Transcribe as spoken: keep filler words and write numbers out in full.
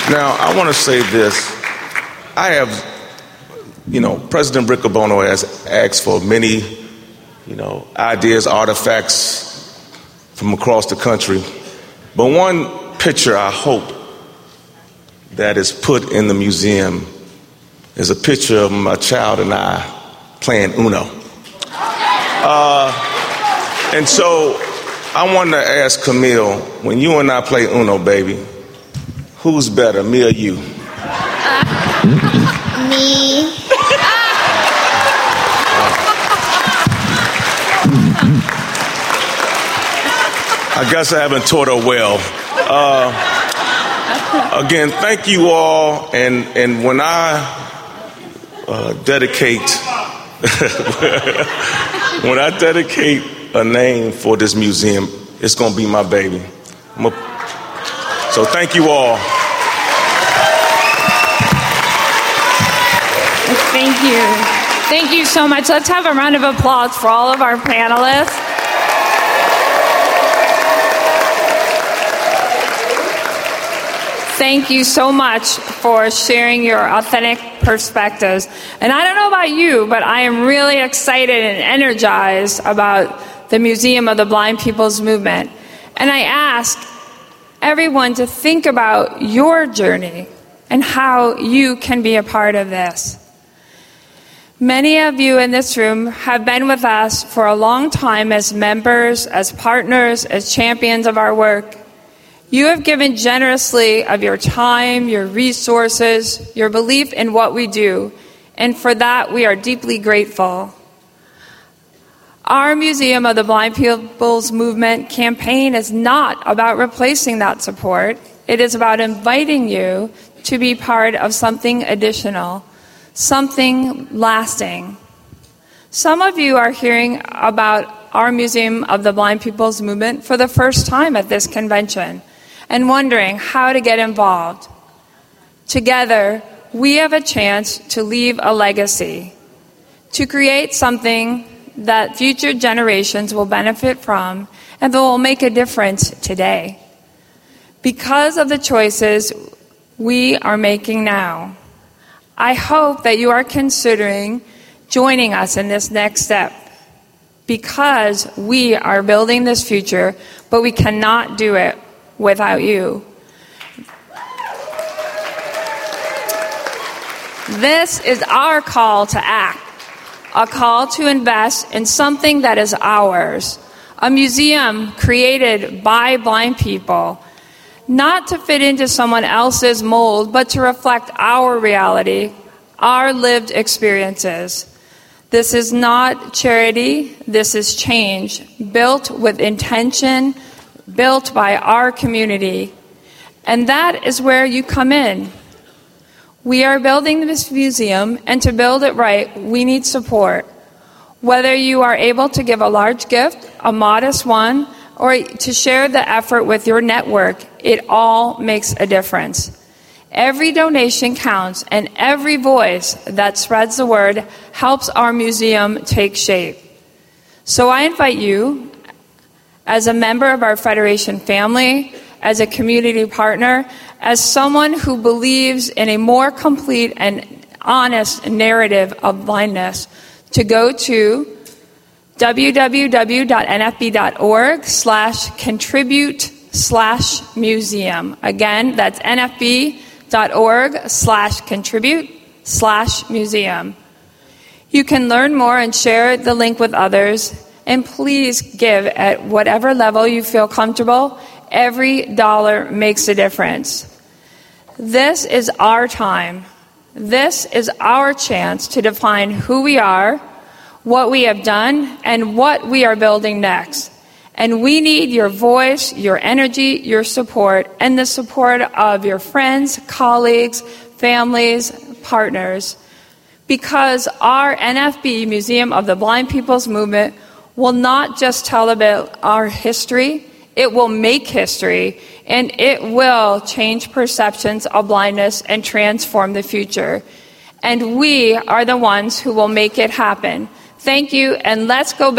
Now, I want to say this. I have, you know, President Riccobono has asked for many, you know, ideas, artifacts from across the country. But one picture I hope that is put in the museum is a picture of my child and I playing Uno. Uh, and so I wanted to ask Camille, when you and I play Uno, baby, who's better, me or you? Uh, me. I guess I haven't taught her well. Uh, again, thank you all. And, and when I uh, dedicate, when I dedicate a name for this museum, it's going to be my baby. I'm a, so thank you all. Thank you. Thank you so much. Let's have a round of applause for all of our panelists. Thank you so much for sharing your authentic perspectives. And I don't know about you, but I am really excited and energized about the Museum of the Blind People's Movement. And I ask everyone to think about your journey and how you can be a part of this. Many of you in this room have been with us for a long time as members, as partners, as champions of our work. You have given generously of your time, your resources, your belief in what we do, and for that we are deeply grateful. Our Museum of the Blind People's Movement campaign is not about replacing that support. It is about inviting you to be part of something additional, something lasting. Some of you are hearing about our Museum of the Blind People's Movement for the first time at this convention and wondering how to get involved. Together, we have a chance to leave a legacy, to create something that future generations will benefit from and that will make a difference today. Because of the choices we are making now, I hope that you are considering joining us in this next step, because we are building this future, but we cannot do it without you. This is our call to act, a call to invest in something that is ours, a museum created by blind people, not to fit into someone else's mold, but to reflect our reality, our lived experiences. This is not charity, this is change, built with intention, built by our community. And that is where you come in. We are building this museum, and to build it right, we need support. Whether you are able to give a large gift, a modest one, or to share the effort with your network, it all makes a difference. Every donation counts, and every voice that spreads the word helps our museum take shape. So I invite you, as a member of our Federation family, as a community partner, as someone who believes in a more complete and honest narrative of blindness, to go to www.nfb.org slash contribute slash museum. Again, that's nfb.org slash contribute slash museum. You can learn more and share the link with others, and please give at whatever level you feel comfortable. Every dollar makes a difference. This is our time. This is our chance to define who we are, what we have done, and what we are building next. And we need your voice, your energy, your support, and the support of your friends, colleagues, families, partners. Because our N F B, Museum of the Blind People's Movement, will not just tell about our history, it will make history, and it will change perceptions of blindness and transform the future. And we are the ones who will make it happen. Thank you, and let's go